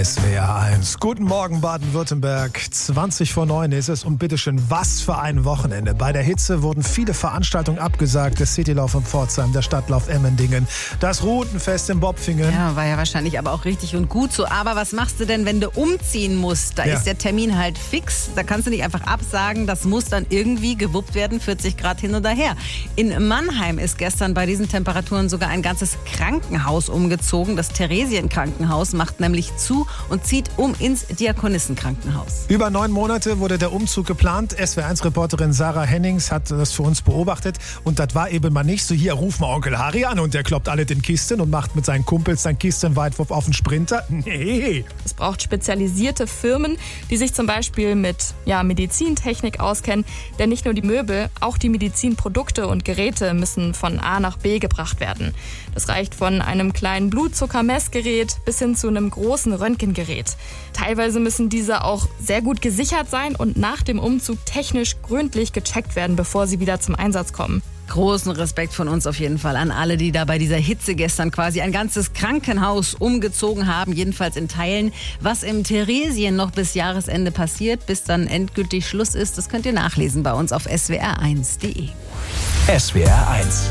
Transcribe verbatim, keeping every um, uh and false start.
S W R eins. Guten Morgen Baden-Württemberg. zwanzig vor neun ist es und bitteschön, was für ein Wochenende. Bei der Hitze wurden viele Veranstaltungen abgesagt. Der Citylauf in Pforzheim, der Stadtlauf Emmendingen, das Routenfest in Bopfingen. Ja, war ja wahrscheinlich aber auch richtig und gut so. Aber was machst du denn, wenn du umziehen musst? Da Ja. ist der Termin halt fix. Da kannst du nicht einfach absagen. Das muss dann irgendwie gewuppt werden, vierzig Grad hin oder her. In Mannheim ist gestern bei diesen Temperaturen sogar ein ganzes Krankenhaus umgezogen. Das Theresienkrankenhaus macht nämlich zu und zieht um ins Diakonissenkrankenhaus. Über neun Monate wurde der Umzug geplant. S W R eins-Reporterin Sarah Hennings hat das für uns beobachtet. Und das war eben mal nicht so, hier, ruf mal Onkel Harry an und der kloppt alle den Kisten und macht mit seinen Kumpels dann Kistenweitwurf auf den Sprinter. Nee. Es braucht spezialisierte Firmen, die sich zum Beispiel mit ja, Medizintechnik auskennen. Denn nicht nur die Möbel, auch die Medizinprodukte und Geräte müssen von A nach B gebracht werden. Das reicht von einem kleinen Blutzuckermessgerät bis hin zu einem großen Röntgengerät. Teilweise müssen diese auch sehr gut gesichert sein und nach dem Umzug technisch gründlich gecheckt werden, bevor sie wieder zum Einsatz kommen. Großen Respekt von uns auf jeden Fall an alle, die da bei dieser Hitze gestern quasi ein ganzes Krankenhaus umgezogen haben, jedenfalls in Teilen. Was im Theresien noch bis Jahresende passiert, bis dann endgültig Schluss ist, das könnt ihr nachlesen bei uns auf S W R eins punkt de. S W R eins